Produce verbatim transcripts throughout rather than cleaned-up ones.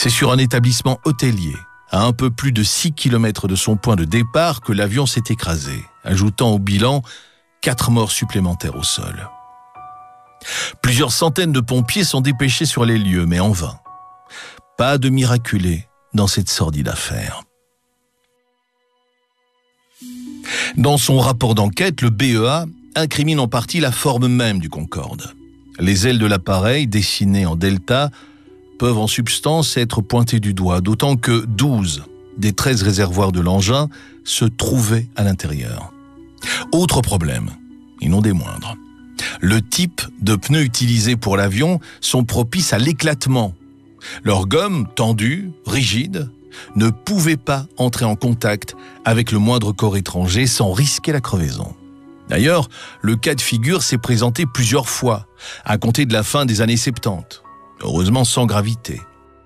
C'est sur un établissement hôtelier, à un peu plus de six kilomètres de son point de départ, que l'avion s'est écrasé, ajoutant au bilan quatre morts supplémentaires au sol. Plusieurs centaines de pompiers sont dépêchés sur les lieux, mais en vain. Pas de miraculé dans cette sordide affaire. Dans son rapport d'enquête, le B E A incrimine en partie la forme même du Concorde. Les ailes de l'appareil, dessinées en delta, peuvent en substance être pointées du doigt, d'autant que douze des treize réservoirs de l'engin se trouvaient à l'intérieur. Autre problème, et non des moindres. Le type de pneus utilisés pour l'avion sont propices à l'éclatement. Leur gomme, tendue, rigide, ne pouvait pas entrer en contact avec le moindre corps étranger sans risquer la crevaison. D'ailleurs, le cas de figure s'est présenté plusieurs fois, à compter de la fin des années soixante-dix, heureusement sans gravité.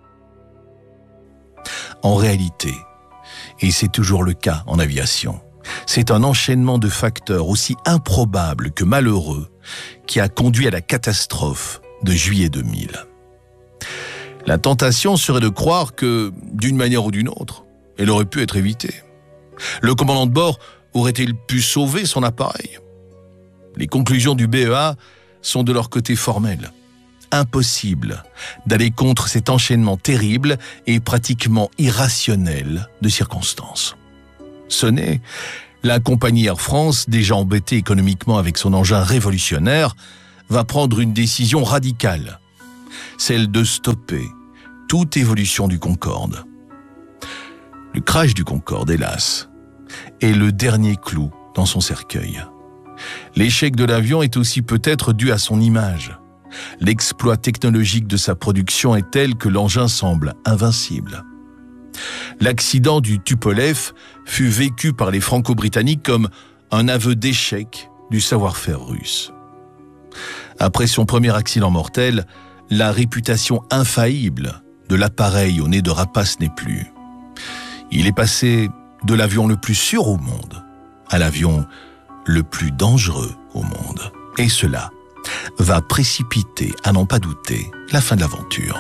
En réalité, et c'est toujours le cas en aviation, c'est un enchaînement de facteurs aussi improbables que malheureux qui a conduit à la catastrophe de juillet deux mille. La tentation serait de croire que, d'une manière ou d'une autre, elle aurait pu être évitée. Le commandant de bord aurait-il pu sauver son appareil? Les conclusions du B E A sont de leur côté formelles. Impossible d'aller contre cet enchaînement terrible et pratiquement irrationnel de circonstances. Ce n'est la compagnie Air France, déjà embêtée économiquement avec son engin révolutionnaire, va prendre une décision radicale, celle de stopper toute évolution du Concorde. Le crash du Concorde, hélas, est le dernier clou dans son cercueil. L'échec de l'avion est aussi peut-être dû à son image. L'exploit technologique de sa production est tel que l'engin semble invincible. L'accident du Tupolev fut vécu par les Franco-Britanniques comme un aveu d'échec du savoir-faire russe. Après son premier accident mortel, la réputation infaillible de l'appareil au nez de rapace n'est plus. Il est passé de l'avion le plus sûr au monde à l'avion le plus dangereux au monde. Et cela va précipiter, à n'en pas douter, la fin de l'aventure.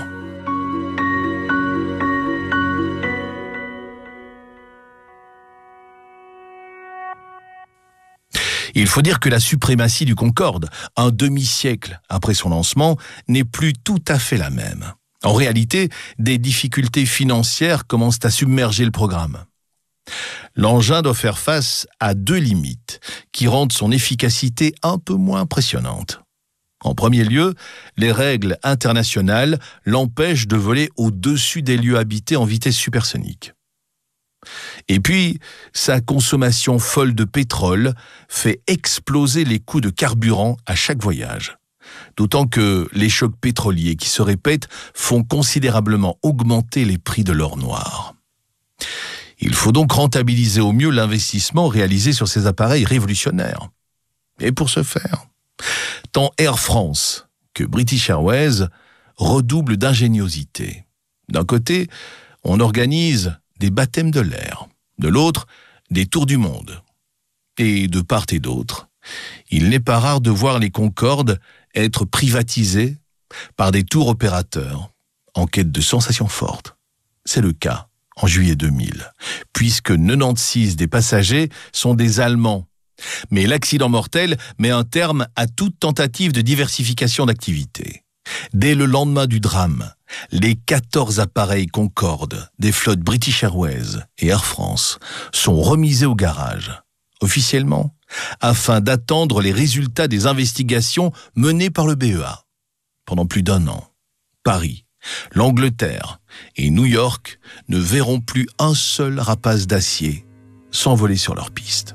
Il faut dire que la suprématie du Concorde, un demi-siècle après son lancement, n'est plus tout à fait la même. En réalité, des difficultés financières commencent à submerger le programme. L'engin doit faire face à deux limites qui rendent son efficacité un peu moins impressionnante. En premier lieu, les règles internationales l'empêchent de voler au-dessus des lieux habités en vitesse supersonique. Et puis, sa consommation folle de pétrole fait exploser les coûts de carburant à chaque voyage. D'autant que les chocs pétroliers qui se répètent font considérablement augmenter les prix de l'or noir. Il faut donc rentabiliser au mieux l'investissement réalisé sur ces appareils révolutionnaires. Et pour ce faire, tant Air France que British Airways redoublent d'ingéniosité. D'un côté, on organise des baptêmes de l'air, de l'autre, des tours du monde. Et de part et d'autre, il n'est pas rare de voir les Concorde être privatisés par des tours opérateurs en quête de sensations fortes. C'est le cas en juillet deux mille, puisque quatre-vingt-seize des passagers sont des Allemands. Mais l'accident mortel met un terme à toute tentative de diversification d'activité. Dès le lendemain du drame, les quatorze appareils Concorde des flottes British Airways et Air France sont remisés au garage, officiellement, afin d'attendre les résultats des investigations menées par le B E A. Pendant plus d'un an, Paris, l'Angleterre et New York ne verront plus un seul rapace d'acier s'envoler sur leur piste.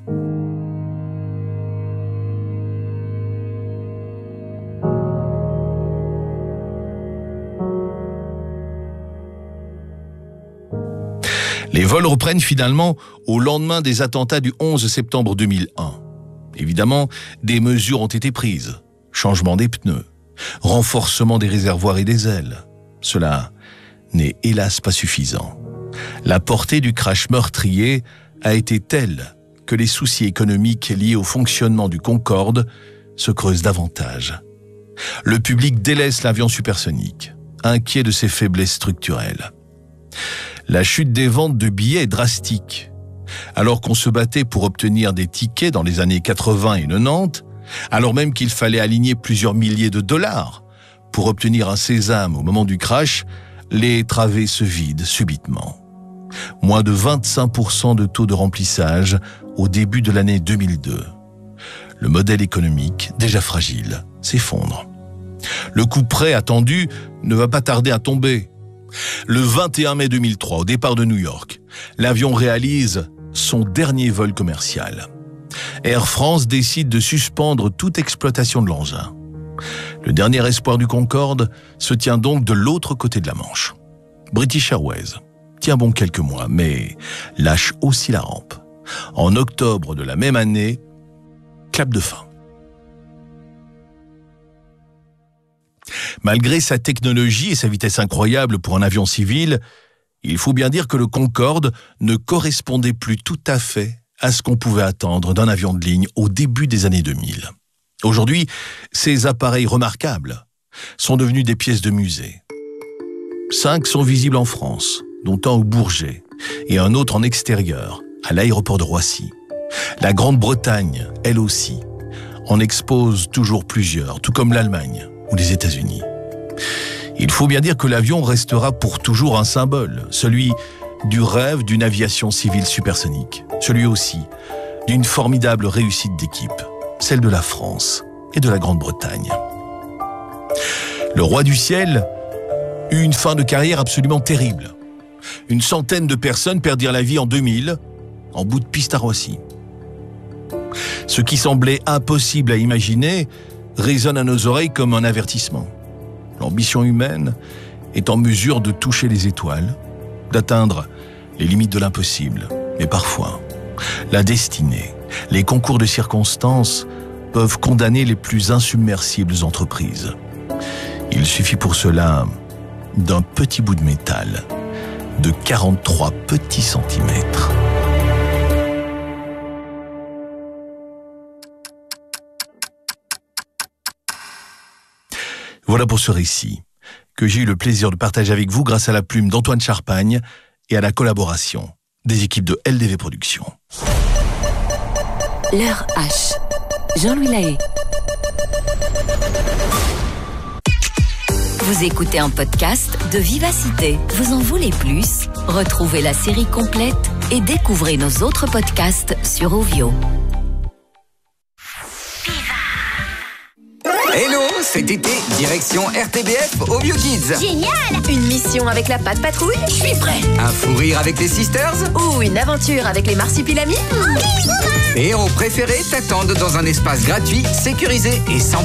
Les vols reprennent finalement au lendemain des attentats du onze septembre deux mille un. Évidemment, des mesures ont été prises. Changement des pneus, renforcement des réservoirs et des ailes. Cela n'est hélas pas suffisant. La portée du crash meurtrier a été telle que les soucis économiques liés au fonctionnement du Concorde se creusent davantage. Le public délaisse l'avion supersonique, inquiet de ses faiblesses structurelles. La chute des ventes de billets est drastique. Alors qu'on se battait pour obtenir des tickets dans les années quatre-vingts et quatre-vingt-dix, alors même qu'il fallait aligner plusieurs milliers de dollars pour obtenir un sésame au moment du crash, les travées se vident subitement. Moins de vingt-cinq pour cent de taux de remplissage au début de l'année deux mille deux. Le modèle économique, déjà fragile, s'effondre. Le coup près attendu ne va pas tarder à tomber. Le vingt et un mai deux mille trois, au départ de New York, l'avion réalise son dernier vol commercial. Air France décide de suspendre toute exploitation de l'engin. Le dernier espoir du Concorde se tient donc de l'autre côté de la Manche. British Airways tient bon quelques mois, mais lâche aussi la rampe. En octobre de la même année, clap de fin. Malgré sa technologie et sa vitesse incroyable pour un avion civil, il faut bien dire que le Concorde ne correspondait plus tout à fait à ce qu'on pouvait attendre d'un avion de ligne au début des années deux mille. Aujourd'hui, ces appareils remarquables sont devenus des pièces de musée. Cinq sont visibles en France, dont un au Bourget et un autre en extérieur, à l'aéroport de Roissy. La Grande-Bretagne, elle aussi, en expose toujours plusieurs, tout comme l'Allemagne ou les États-Unis. Il faut bien dire que l'avion restera pour toujours un symbole, celui du rêve d'une aviation civile supersonique, celui aussi d'une formidable réussite d'équipe, celle de la France et de la Grande-Bretagne. Le roi du ciel eut une fin de carrière absolument terrible. Une centaine de personnes perdirent la vie en deux mille, en bout de piste à Roissy. Ce qui semblait impossible à imaginer résonne à nos oreilles comme un avertissement. L'ambition humaine est en mesure de toucher les étoiles, d'atteindre les limites de l'impossible. Mais parfois, la destinée, les concours de circonstances peuvent condamner les plus insubmersibles entreprises. Il suffit pour cela d'un petit bout de métal de quarante-trois petits centimètres. Voilà pour ce récit que j'ai eu le plaisir de partager avec vous grâce à la plume d'Antoine Charpagne et à la collaboration des équipes de L D V Productions. L'heure H. Jean-Louis Lahaye. Vous écoutez un podcast de Vivacité. Vous en voulez plus? Retrouvez la série complète et découvrez nos autres podcasts sur Ovio. Hello, cet été, direction R T B F Ovio Kids. Génial! Une mission avec la Patte Patrouille? Je suis prêt! Un fou rire avec les Sisters? Ou une aventure avec les Marsupilamis? Tes héros préférés t'attendent dans un espace gratuit, sécurisé et sans